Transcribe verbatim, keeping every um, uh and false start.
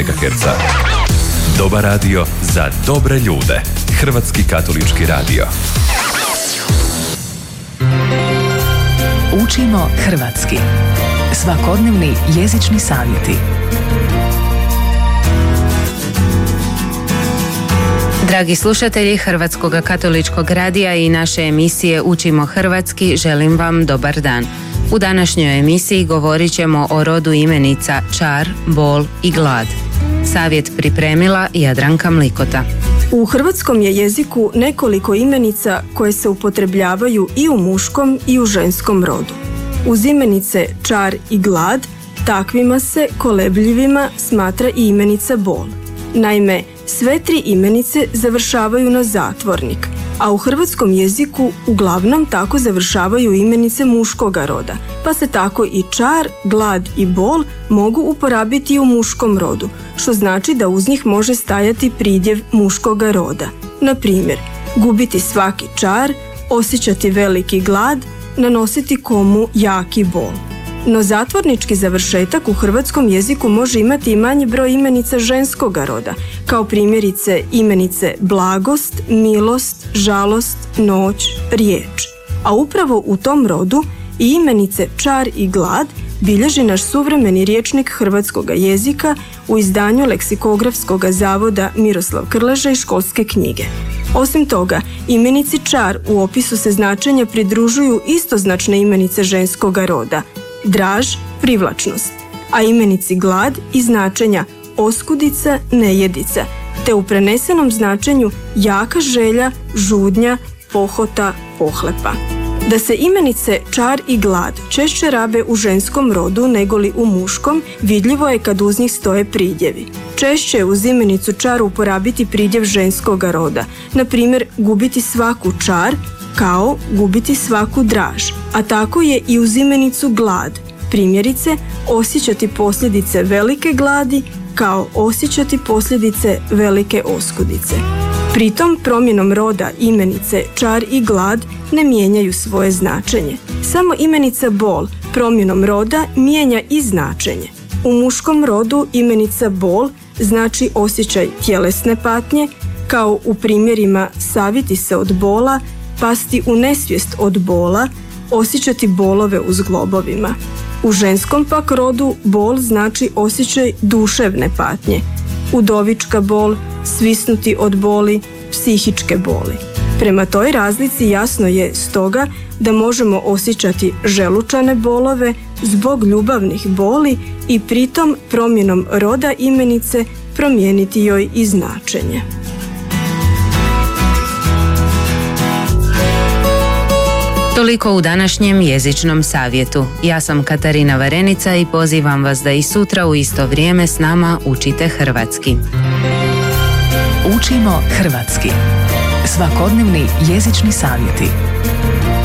megaherca. Dobar radio za dobre ljude. Hrvatski katolički radio. Učimo hrvatski. Svakodnevni jezični savjeti. Dragi slušatelji Hrvatskog katoličkog radija i naše emisije Učimo hrvatski, želim vam dobar dan. U današnjoj emisiji govorit ćemo o rodu imenica čar, bol i glad. Savjet pripremila Jadranka Mlikota. U hrvatskom je jeziku nekoliko imenica koje se upotrebljavaju i u muškom i u ženskom rodu. Uz imenice čar i glad, takvima se kolebljivima smatra i imenica bol. Naime, sve tri imenice završavaju na zatvornik, a u hrvatskom jeziku uglavnom tako završavaju imenice muškoga roda, pa se tako i čar, glad i bol mogu uporabiti u muškom rodu, što znači da uz njih može stajati pridjev muškoga roda. Na primjer, gubiti svaki čar, osjećati veliki glad, nanositi komu jaki bol. No zatvornički završetak u hrvatskom jeziku može imati i manji broj imenica ženskoga roda, kao primjerice imenice blagost, milost, žalost, noć, riječ. A upravo u tom rodu i imenice čar i glad bilježi naš suvremeni rječnik hrvatskoga jezika u izdanju Leksikografskog zavoda Miroslav Krleža i Školske knjige. Osim toga, imenici čar u opisu se značenja pridružuju istoznačne imenice ženskoga roda, draž, privlačnost, a imenici glad i značenja oskudica, nejedica, te u prenesenom značenju jaka želja, žudnja, pohota, pohlepa. Da se imenice čar i glad češće rabe u ženskom rodu negoli u muškom, vidljivo je kad uz njih stoje pridjevi. Češće je uz imenicu čar uporabiti pridjev ženskoga roda, na primjer gubiti svaku čar, kao gubiti svaku draž, a tako je i uz imenicu glad. Primjerice, osjećati posljedice velike gladi, kao osjećati posljedice velike oskudice. Pritom promjenom roda imenice čar i glad ne mijenjaju svoje značenje. Samo imenica bol promjenom roda mijenja i značenje. U muškom rodu imenica bol znači osjećaj tjelesne patnje, kao u primjerima saviti se od bola, pasti u nesvijest od bola, osjećati bolove u zglobovima. U ženskom pak rodu bol znači osjećaj duševne patnje, udovička bol, svisnuti od boli, psihičke boli. Prema toj razlici jasno je stoga da možemo osjećati želučane bolove zbog ljubavnih boli i pritom promjenom roda imenice promijeniti joj i značenje. Toliko u današnjem jezičnom savjetu. Ja sam Katarina Varenica i pozivam vas da i sutra u isto vrijeme s nama učite hrvatski. Učimo hrvatski. Svakodnevni jezični savjeti.